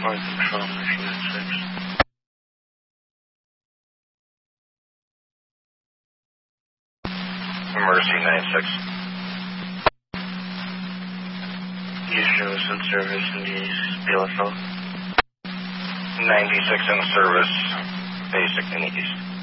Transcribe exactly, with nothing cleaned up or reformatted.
Flight Control, Mercy ninety-six. Mercy ninety-six. Houston was in service in the P L F L. ninety-six in service, basic in the east.